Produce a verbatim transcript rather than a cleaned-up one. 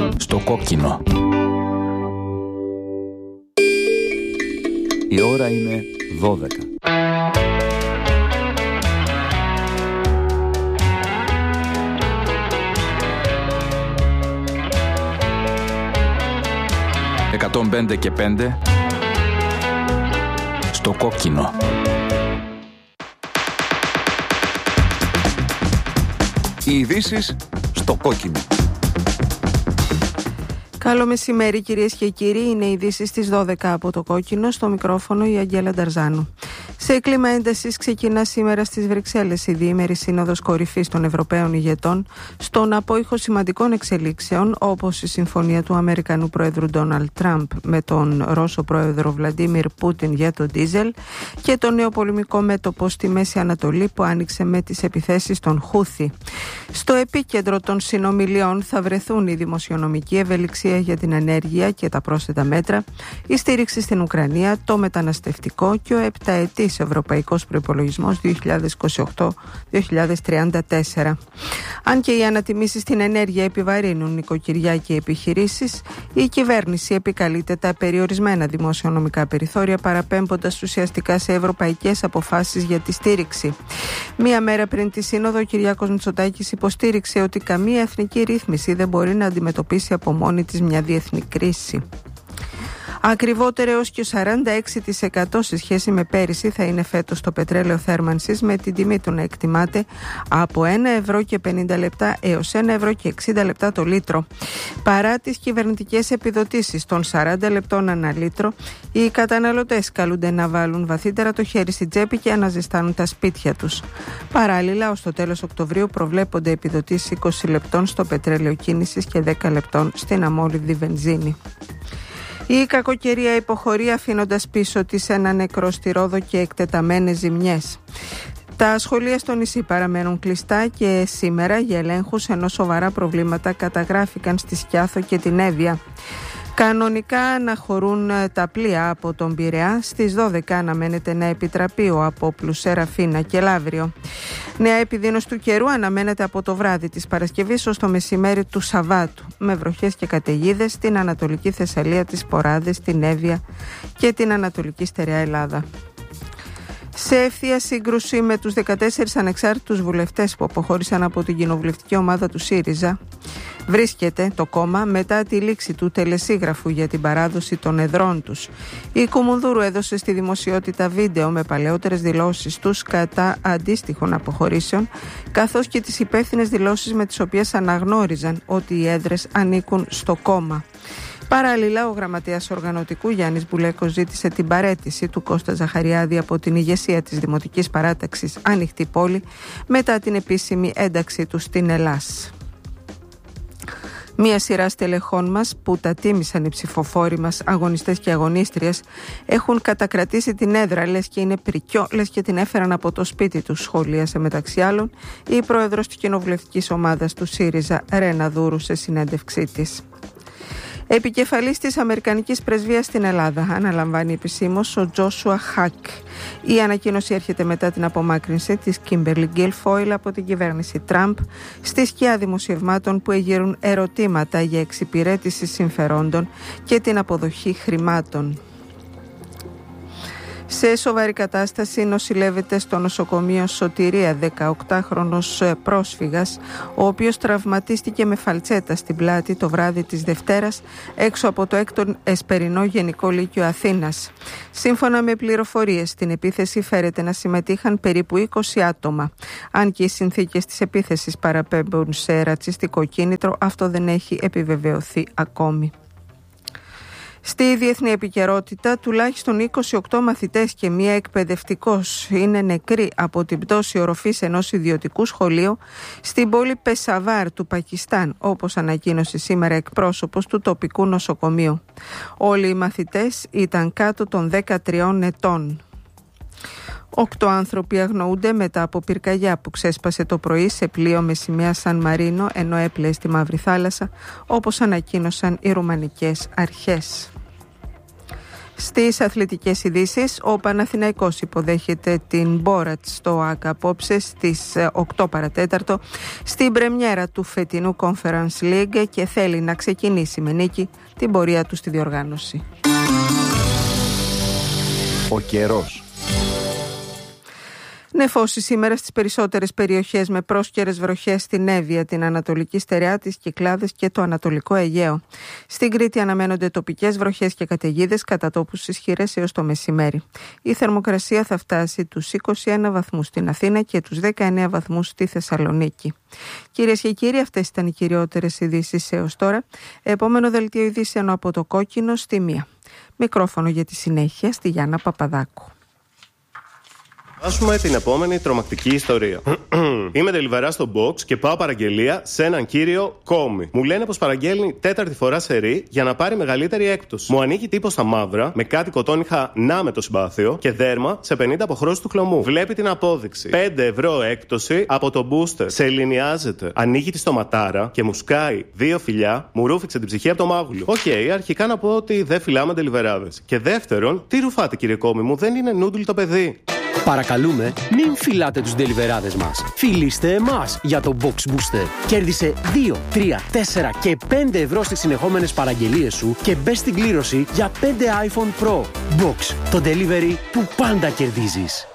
Στο κόκκινο. Η ώρα είναι δώδεκα. εκατόν πέντε και πέντε. Στο κόκκινο. Οι ειδήσεις στο κόκκινο. Καλό μεσημέρι κυρίες και κύριοι, είναι οι ειδήσεις στις δώδεκα από το κόκκινο, στο μικρόφωνο η Αγγέλα Νταρζάνου. Σε κλίμα έντασης ξεκινά σήμερα στις Βρυξέλλες η διήμερη σύνοδος κορυφής των Ευρωπαίων ηγετών στον απόϊχο σημαντικών εξελίξεων, όπως η συμφωνία του Αμερικανού Πρόεδρου Ντόναλντ Τραμπ με τον Ρώσο Πρόεδρο Βλαντίμιρ Πούτιν για το ντίζελ και το νέο πολεμικό μέτωπο στη Μέση Ανατολή που άνοιξε με τις επιθέσεις των Χούθι. Στο επίκεντρο των συνομιλιών θα βρεθούν η δημοσιονομική ευελιξία για την ενέργεια και τα πρόσθετα μέτρα, η στήριξη στην Ουκρανία, το μεταναστευτικό και ο επταετής Ευρωπαϊκός Προϋπολογισμός δύο χιλιάδες είκοσι οκτώ δύο χιλιάδες τριάντα τέσσερα. Αν και οι ανατιμήσεις στην ενέργεια επιβαρύνουν νοικοκυριά και επιχειρήσεις, η κυβέρνηση επικαλείται τα περιορισμένα δημοσιονομικά περιθώρια, παραπέμποντας ουσιαστικά σε ευρωπαϊκές αποφάσεις για τη στήριξη. Μία μέρα πριν τη Σύνοδο, ο Κυριάκος Μητσοτάκης υποστήριξε ότι καμία εθνική ρύθμιση δεν μπορεί να αντιμετωπίσει από μόνη της μια διεθνή κρίση. Ακριβότερο έως και σαράντα έξι τοις εκατό σε σχέση με πέρυσι θα είναι φέτος το πετρέλαιο θέρμανσης, με την τιμή του να εκτιμάται από ένα ευρώ και πενήντα λεπτά έως ένα ευρώ και εξήντα λεπτά το λίτρο. Παρά τις κυβερνητικές επιδοτήσεις των σαράντα λεπτών ανά λίτρο, οι καταναλωτές καλούνται να βάλουν βαθύτερα το χέρι στην τσέπη και να ζεστάνουν τα σπίτια τους. Παράλληλα, ως το τέλος Οκτωβρίου προβλέπονται επιδοτήσεις είκοσι λεπτών στο πετρέλαιο κίνησης και δέκα λεπτών στην αμόλυβδη βενζίνη. Η κακοκαιρία υποχωρεί, αφήνοντας πίσω της ένα νεκρό στη Ρόδο και εκτεταμένες ζημιές. Τα σχολεία στο νησί παραμένουν κλειστά και σήμερα για ελέγχους, ενώ σοβαρά προβλήματα καταγράφηκαν στη Σκιάθο και την Εύβοια. Κανονικά αναχωρούν τα πλοία από τον Πειραιά. Στις δώδεκα αναμένεται να επιτραπεί ο απόπλους Σεραφίνα και Λαύριο. Νέα επιδείνωση του καιρού αναμένεται από το βράδυ της Παρασκευής ως το μεσημέρι του Σαββάτου, με βροχές και καταιγίδες στην Ανατολική Θεσσαλία, τις Ποράδες, την Εύβοια και την Ανατολική Στερεά Ελλάδα. Σε ευθεία σύγκρουση με τους δεκατέσσερις ανεξάρτητους βουλευτές που αποχώρησαν από την κοινοβουλευτική ομάδα του ΣΥΡΙΖΑ, βρίσκεται το κόμμα μετά τη λήξη του τελεσίγραφου για την παράδοση των εδρών τους. Η Κουμουνδούρου έδωσε στη δημοσιότητα βίντεο με παλαιότερες δηλώσεις τους κατά αντίστοιχων αποχωρήσεων, καθώς και τις υπεύθυνες δηλώσεις με τις οποίες αναγνώριζαν ότι οι έδρες ανήκουν στο κόμμα. Παράλληλα, ο γραμματέας οργανωτικού Γιάννης Μπουλέκος ζήτησε την παραίτηση του Κώστα Ζαχαριάδη από την ηγεσία της Δημοτικής Παράταξης Ανοιχτή Πόλη μετά την επίσημη ένταξή του στην Ελλάς. Μία σειρά στελεχών μας που τα τίμησαν οι ψηφοφόροι μας, αγωνιστές και αγωνίστριες, έχουν κατακρατήσει την έδρα, λες και είναι πρικιό, λες και την έφεραν από το σπίτι τους, σχολίασε μεταξύ άλλων η πρόεδρος της κοινοβουλευτικής ομάδας του ΣΥΡΙΖΑ, Ρένα Δούρου, σε συνέντευξή της. Επικεφαλής της Αμερικανικής Πρεσβείας στην Ελλάδα αναλαμβάνει επισήμως ο Τζόσουα Χακ. Η ανακοίνωση έρχεται μετά την απομάκρυνση της Κίμπερλι Γκίλφόιλ από την κυβέρνηση Τραμπ, στη σκιά δημοσιευμάτων που εγείρουν ερωτήματα για εξυπηρέτηση συμφερόντων και την αποδοχή χρημάτων. Σε σοβαρή κατάσταση νοσηλεύεται στο νοσοκομείο Σωτηρία δεκαοκτάχρονος πρόσφυγας, ο οποίος τραυματίστηκε με φαλτσέτα στην πλάτη το βράδυ της Δευτέρας έξω από το έκτο Εσπερινό Γενικό Λύκειο Αθήνας. Σύμφωνα με πληροφορίες, στην επίθεση φέρεται να συμμετείχαν περίπου είκοσι άτομα. Αν και οι συνθήκες της επίθεσης παραπέμπουν σε ρατσιστικό κίνητρο, αυτό δεν έχει επιβεβαιωθεί ακόμη. Στη διεθνή επικαιρότητα, τουλάχιστον είκοσι οκτώ μαθητές και μία εκπαιδευτικός είναι νεκροί από την πτώση οροφής ενός ιδιωτικού σχολείου στην πόλη Πεσαβάρ του Πακιστάν, όπως ανακοίνωσε σήμερα εκπρόσωπος του τοπικού νοσοκομείου. Όλοι οι μαθητές ήταν κάτω των δεκατριών ετών. Οκτώ άνθρωποι αγνοούνται μετά από πυρκαγιά που ξέσπασε το πρωί σε πλοίο με σημαία Σαν Μαρίνο, ενώ έπλεε στη Μαύρη Θάλασσα, όπως ανακοίνωσαν οι ρουμανικές αρχές. Στις αθλητικές ειδήσεις, ο Παναθηναϊκός υποδέχεται την Μπόρατς στο ΆΚΑ απόψε στις οκτώ παρατέταρτο στην πρεμιέρα του φετινού Conference League και θέλει να ξεκινήσει με νίκη την πορεία του στη διοργάνωση. Ο καιρός. Νεφώσει σήμερα στις περισσότερες περιοχές με πρόσκαιρες βροχές στην Εύβοια, την Ανατολική Στερεά, τις Κυκλάδες και το Ανατολικό Αιγαίο. Στην Κρήτη αναμένονται τοπικές βροχές και καταιγίδες κατά τόπους ισχυρές έως το μεσημέρι. Η θερμοκρασία θα φτάσει τους είκοσι ένα βαθμούς στην Αθήνα και τους δεκαεννέα βαθμούς στη Θεσσαλονίκη. Κυρίες και κύριοι, αυτές ήταν οι κυριότερες ειδήσεις έως τώρα. Επόμενο δελτίο ειδήσεων από το Κόκκινο στη μία. Μικρόφωνο για τη συνέχεια στη Γιάννα Παπαδάκου. Άσουμε την επόμενη τρομακτική ιστορία. Είμαι τελιβερά στο box και πάω παραγγελία σε έναν κύριο Κόμι. Μου λένε πως παραγγέλνει τέταρτη φορά σερί για να πάρει μεγαλύτερη έκπτωση. Μου ανοίγει τύπο στα μαύρα, με κάτι κοτόνιχα να με το συμπάθειο και δέρμα σε πενήντα αποχρώσεις του χλωμού. Βλέπει την απόδειξη. πέντε ευρώ έκπτωση από το booster. Σε ελληνιάζεται. Ανοίγει τη στοματάρα και μου σκάει δύο φιλιά, μου ρούφηξε την ψυχή από το μάγουλο. Οκ, okay, αρχικά να πω ότι δεν φυλάμε τελιβεράδες. Και δεύτερον, τι ρουφάτε κύριε Κόμι μου, δεν είναι νούντλ το παιδί. Παρακαλούμε, μην φιλάτε τους ντελιβεράδες μας. Φιλήστε εμάς για το Box Booster. Κέρδισε δύο, τρία, τέσσερα και πέντε ευρώ στις συνεχόμενες παραγγελίες σου και μπες στην κλήρωση για πέντε iPhone Pro. Box, το delivery που πάντα κερδίζεις.